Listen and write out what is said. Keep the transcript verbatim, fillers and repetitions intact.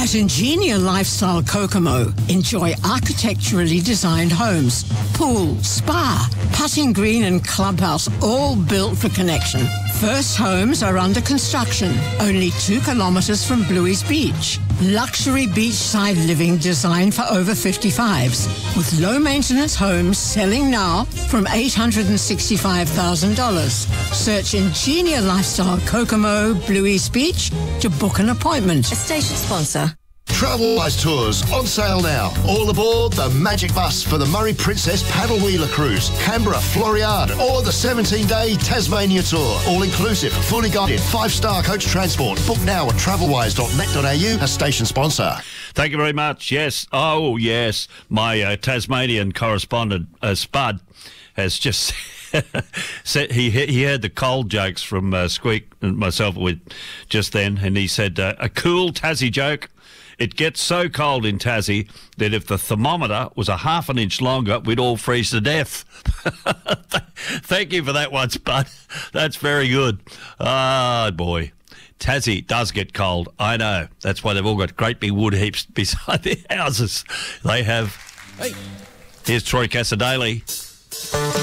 At Ingenia Lifestyle Kokomo, enjoy architecturally designed homes, pool, spa, putting green and clubhouse, all built for connection. First homes are under construction, only two kilometres from Bluey's Beach. Luxury beachside living designed for over fifty-fives, with low-maintenance homes selling now from eight hundred sixty-five thousand dollars. Search Ingenia Lifestyle Kokomo, Bluey's Beach to book an appointment. A station sponsor. Travelwise Tours on sale now. All aboard the Magic Bus for the Murray Princess Paddle Wheeler Cruise, Canberra, Floriade, or the seventeen-day Tasmania Tour. All inclusive, fully guided, five-star coach transport. Book now at travelwise dot net dot a u, a station sponsor. Thank you very much. Yes. Oh, yes. My uh, Tasmanian correspondent, uh, Spud, has just said he he heard the cold jokes from uh, Squeak and myself with just then, and he said uh, a cool Tassie joke. It gets so cold in Tassie that if the thermometer was a half an inch longer, we'd all freeze to death. Thank you for that one, Spud. That's very good. Ah, boy. Tassie does get cold. I know. That's why they've all got great big wood heaps beside their houses. They have... Hey. Here's Troy Cassadaly.